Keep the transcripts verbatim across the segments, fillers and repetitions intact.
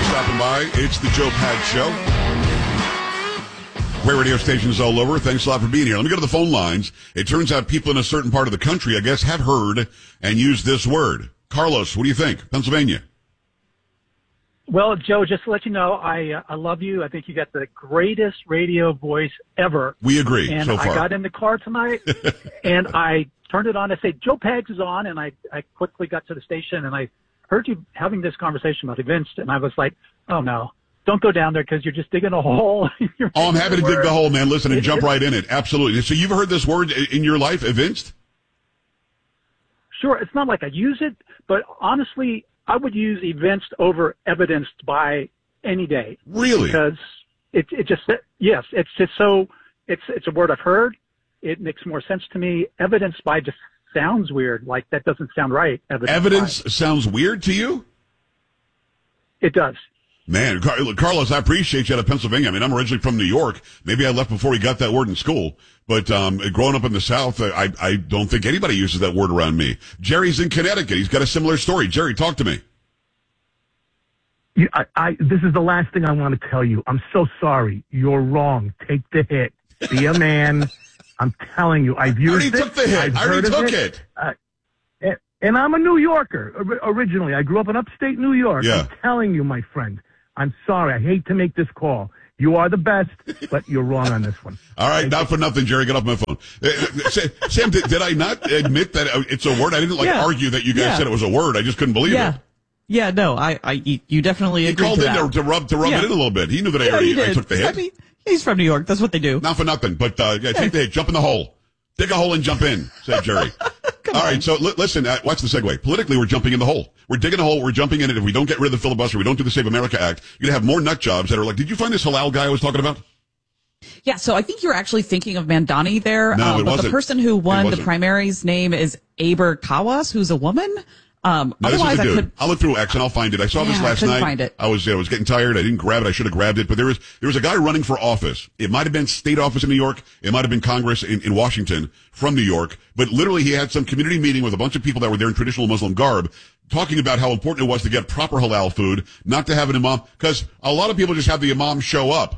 stopping by. It's the Joe Pag Show. Great radio stations all over. Thanks a lot for being here. Let me go to the phone lines. It turns out people in a certain part of the country, I guess, have heard and used this word. Carlos, what do you think? Pennsylvania. Well, Joe, just to let you know, I uh, I love you. I think you got the greatest radio voice ever. We agree and so far. I got in the car tonight, and I turned it on. I said, Joe Pags is on, and I, I quickly got to the station, and I heard you having this conversation about events, and I was like, oh, no, don't go down there because you're just digging a hole. Oh, I'm happy to dig the hole, man. Listen, and jump right in it. Absolutely. So you've heard this word in your life, evinced? Sure. It's not like I use it, but honestly, I would use evinced over evidenced by any day. Really? Because it, it just, yes, it's just so, it's, it's a word I've heard. It makes more sense to me. Evidenced by just sounds weird. Like that doesn't sound right. Evidenced Evidence by. sounds weird to you? It does. Man, Carlos, I appreciate you out of Pennsylvania. I mean, I'm originally from New York. Maybe I left before we got that word in school. But um growing up in the South, I, I don't think anybody uses that word around me. Jerry's in Connecticut. He's got a similar story. Jerry, talk to me. You, I, I, this is the last thing I want to tell you. I'm so sorry. You're wrong. Take the hit. Be a man. I'm telling you. I've used it. I already took the hit. I've I already heard took it. it. Uh, and, and I'm a New Yorker originally. I grew up in upstate New York. Yeah. I'm telling you, my friend. I'm sorry. I hate to make this call. You are the best, but you're wrong on this one. All right, not for nothing, Jerry. Get off my phone. Uh, Sam, did, did I not admit that it's a word? I didn't like yeah. argue that you guys yeah. said it was a word. I just couldn't believe yeah. it. Yeah, no, I, I, you definitely He agreed called to in that. to, to rub to rub yeah. it in a little bit. He knew that I yeah, already he did. I took the hit. I mean, he's from New York. That's what they do. Not for nothing, but uh, yeah, take the hit. Jump in the hole. Dig a hole and jump in, said Jerry. All right, so li- listen, uh, watch the segue. Politically, we're jumping in the hole. We're digging a hole. We're jumping in it. If we don't get rid of the filibuster, we don't do the Save America Act, you're going to have more nut jobs that are like, did you find this halal guy I was talking about? Yeah, so I think you're actually thinking of Mandani there. No, um, it but wasn't. the person who won It the wasn't. primaries name is Aber Kawas, who's a woman. Um, No, this is otherwise, a I dude. could. I'll look through X and I'll find it. I saw Yeah, this I last couldn't night. find it. I was, I was getting tired. I didn't grab it. I should have grabbed it. But there was, there was a guy running for office. It might have been state office in New York. It might have been Congress in, in Washington from New York. But literally, he had some community meeting with a bunch of people that were there in traditional Muslim garb, talking about how important it was to get proper halal food, not to have an imam, because a lot of people just have the imam show up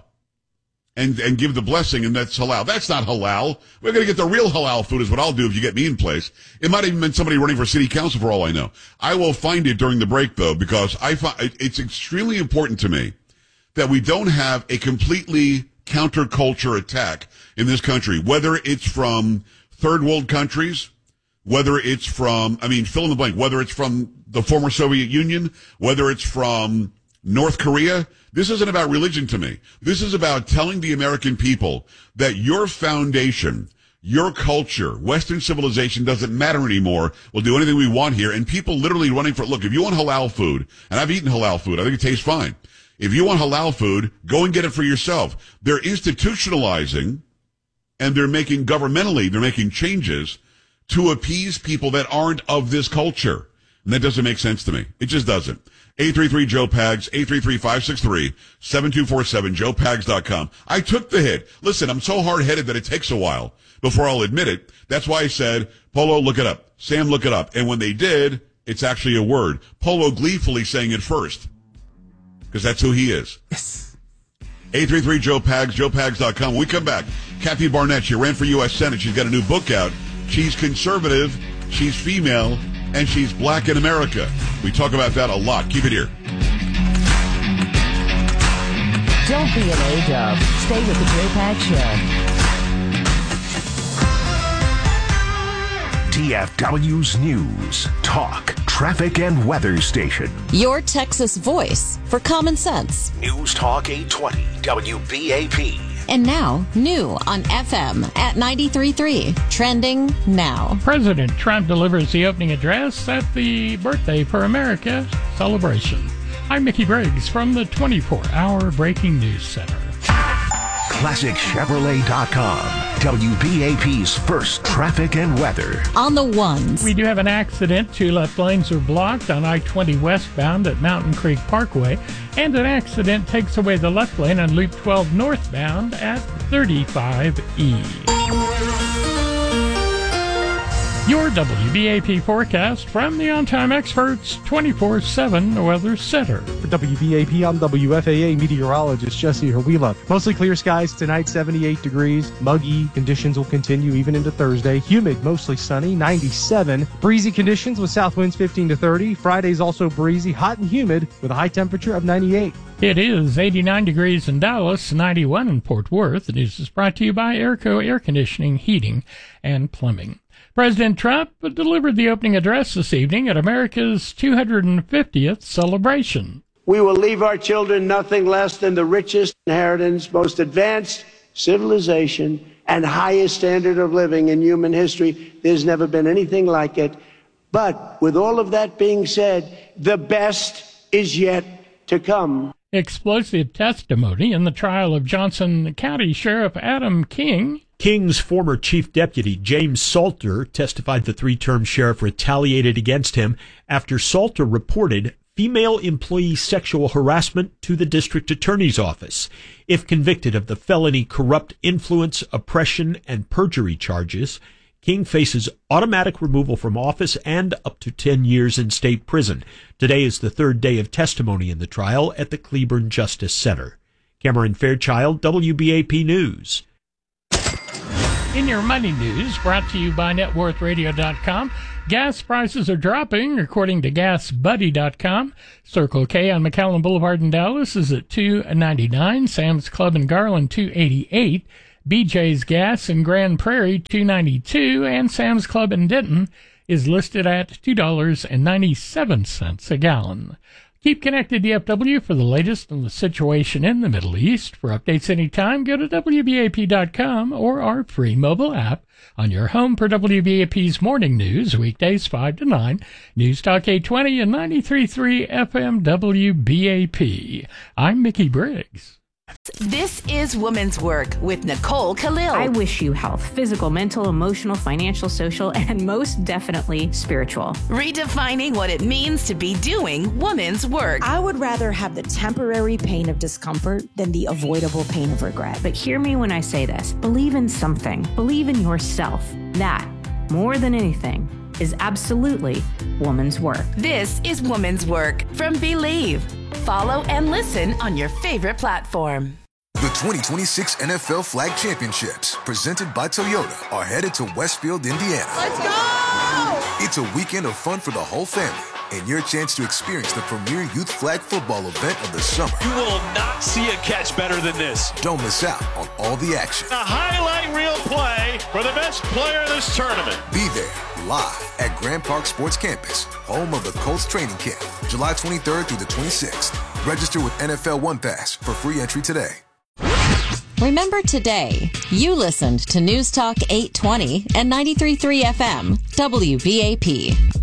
and and give the blessing, and that's halal. That's not halal. We're going to get the real halal food is what I'll do if you get me in place. It might have even been somebody running for city council for all I know. I will find it during the break, though, because I find it's extremely important to me that we don't have a completely counterculture attack in this country, whether it's from third world countries, whether it's from, I mean, fill in the blank, whether it's from the former Soviet Union, whether it's from North Korea. This isn't about religion to me. This is about telling the American people that your foundation, your culture, Western civilization doesn't matter anymore. We'll do anything we want here. And people literally running for, look, if you want halal food, and I've eaten halal food, I think it tastes fine. If you want halal food, go and get it for yourself. They're institutionalizing and they're making governmentally, they're making changes to appease people that aren't of this culture. And that doesn't make sense to me. It just doesn't. eight three three Joe Pags, eight three three, five six three, seven two four seven, joe pags dot com. I took the hit. Listen, I'm so hard-headed that it takes a while before I'll admit it. That's why I said, Polo, look it up. Sam, look it up. And when they did, it's actually a word. Polo gleefully saying it first. Because that's who he is. Yes. eight three three Joe Pags, joe pags dot com. When we come back, Kathy Barnett, she ran for U S Senate. She's got a new book out. She's conservative, she's female, and she's black in America. We talk about that a lot. Keep it here. Don't be an A-dub. Stay with the Joe Pag Show. T F W's News, Talk, Traffic, and Weather Station. Your Texas voice for common sense. News Talk eight twenty W B A P. And now, new on F M at ninety-three point three. Trending now. President Trump delivers the opening address at the Birthday for America celebration. I'm Mickey Briggs from the twenty-four hour Breaking News Center. Classic Chevrolet dot com. W B A P's first traffic and weather. On the ones. We do have an accident. Two left lanes are blocked on I twenty westbound at Mountain Creek Parkway. And an accident takes away the left lane on Loop twelve northbound at thirty-five E. Your W B A P forecast from the On-Time Experts twenty-four seven Weather Center. For W B A P, I'm W F A A meteorologist Jesse Herwila. Mostly clear skies tonight, seventy-eight degrees. Muggy conditions will continue even into Thursday. Humid, mostly sunny, ninety-seven. Breezy conditions with south winds fifteen to thirty. Friday's also breezy, hot and humid with a high temperature of ninety-eight. It is eighty-nine degrees in Dallas, ninety-one in Fort Worth. The news is brought to you by Airco Air Conditioning, Heating, and Plumbing. President Trump delivered the opening address this evening at America's two hundred fiftieth celebration. We will leave our children nothing less than the richest inheritance, most advanced civilization, and highest standard of living in human history. There's never been anything like it. But with all of that being said, the best is yet to come. Explosive testimony in the trial of Johnson County Sheriff Adam King. King's former chief deputy, James Salter, testified the three-term sheriff retaliated against him after Salter reported female employee sexual harassment to the district attorney's office. If convicted of the felony corrupt influence, oppression, and perjury charges, King faces automatic removal from office and up to ten years in state prison. Today is the third day of testimony in the trial at the Cleburne Justice Center. Cameron Fairchild, W B A P News. In your money news, brought to you by net worth radio dot com, gas prices are dropping, according to gas buddy dot com. Circle K on McAllen Boulevard in Dallas is at two ninety-nine. Sam's Club in Garland, two eighty-eight. B J's Gas in Grand Prairie, two ninety-two. And Sam's Club in Denton is listed at two ninety-seven a gallon. Keep connected to D F W for the latest on the situation in the Middle East. For updates anytime, go to W B A P dot com or our free mobile app on your home for W B A P's morning news, weekdays five to nine, News Talk eight twenty and ninety-three point three F M W B A P. I'm Mickey Briggs. This is Woman's Work with Nicole Khalil. I wish you health, physical, mental, emotional, financial, social, and most definitely spiritual. Redefining what it means to be doing woman's work. I would rather have the temporary pain of discomfort than the avoidable pain of regret. But hear me when I say this. Believe in something. Believe in yourself. That, more than anything, is absolutely woman's work. This is Woman's Work from Believe. Follow and listen on your favorite platform. The twenty twenty-six N F L Flag Championships, presented by Toyota, are headed to Westfield, Indiana. Let's go! It's a weekend of fun for the whole family and your chance to experience the premier youth flag football event of the summer. You will not see a catch better than this. Don't miss out on all the action. A highlight reel play for the best player in this tournament. Be there live at Grand Park Sports Campus, home of the Colts training camp, July twenty-third through the twenty-sixth. Register with N F L One Pass for free entry today. Remember today, you listened to News Talk eight twenty and ninety-three point three F M, W B A P.